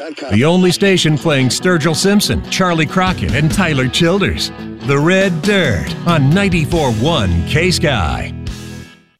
The only station playing Sturgill Simpson, Charlie Crockett, and Tyler Childers. The Red Dirt on 94.1 K-Sky.